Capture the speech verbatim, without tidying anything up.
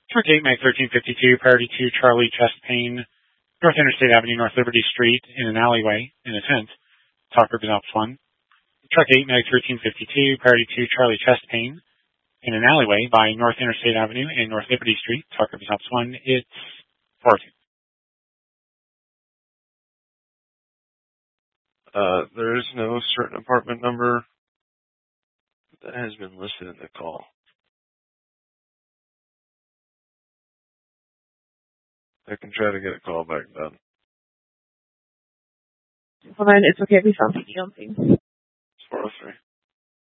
Truck eight Mag thirteen fifty-two, priority two Charlie chest pain, North Interstate Avenue, North Liberty Street, in an alleyway, in a tent. Talk group is Alps one. Truck eight Mag thirteen fifty-two, priority two Charlie chest pain, in an alleyway by North Interstate Avenue and North Liberty Street. Talk group is Alps one. It's four two. Uh, there is no certain apartment number that has been listed in the call. I can try to get a call back done. Hold on, it's okay if we found something. four oh three.